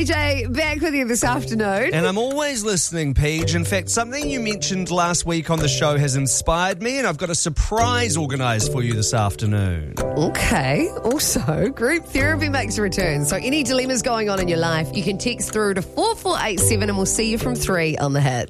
PJ, back with you this afternoon. And I'm always listening, Paige. In fact, something you mentioned last week on the show has inspired me, and I've got a surprise organised for you this afternoon. Okay. Also, group therapy makes a return. So any dilemmas going on in your life, you can text through to 4487 and we'll see you from 3 on the Hits.